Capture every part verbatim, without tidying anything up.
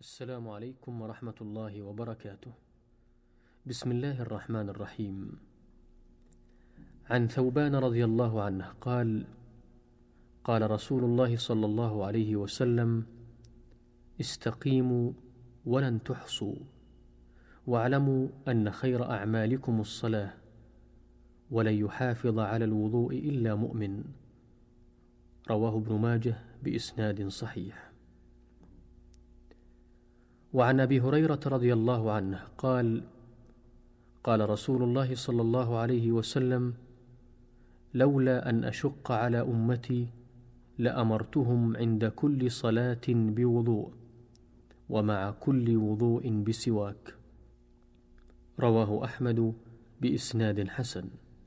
السلام عليكم ورحمة الله وبركاته. بسم الله الرحمن الرحيم. عن ثوبان رضي الله عنه قال: قال رسول الله صلى الله عليه وسلم: استقيموا ولن تحصوا، واعلموا أن خير أعمالكم الصلاة، ولن يحافظ على الوضوء إلا مؤمن. رواه ابن ماجه بإسناد صحيح. وعن أبي هريرة رضي الله عنه قال: قال رسول الله صلى الله عليه وسلم: لولا أن أشق على أمتي لأمرتهم عند كل صلاة بوضوء، ومع كل وضوء بسواك. رواه أحمد بإسناد حسن.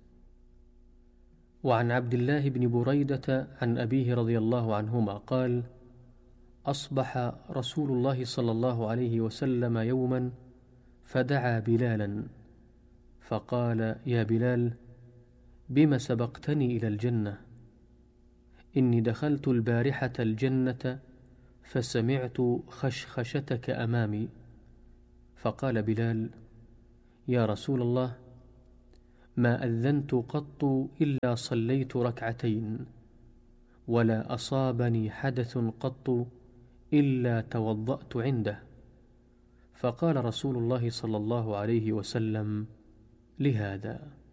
وعن عبد الله بن بريدة عن أبيه رضي الله عنهما قال: أصبح رسول الله صلى الله عليه وسلم يوما فدعا بلالا فقال: يا بلال، بم سبقتني إلى الجنة؟ إني دخلت البارحة الجنة فسمعت خشخشتك أمامي. فقال بلال: يا رسول الله، ما أذنت قط إلا صليت ركعتين، ولا أصابني حدث قط إلا توضأت عنده. فقال رسول الله صلى الله عليه وسلم: لهذا